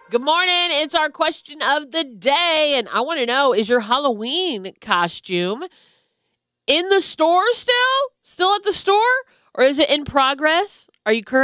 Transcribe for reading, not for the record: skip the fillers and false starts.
Good morning. It's our question of the day. And I want to know, is your Halloween costume in the store still? Still at the store? Or is it in progress? Are you currently